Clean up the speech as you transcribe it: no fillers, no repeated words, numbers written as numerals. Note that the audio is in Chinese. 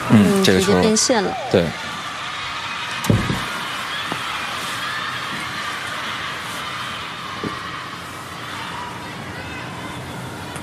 这个球直接变线了。 对。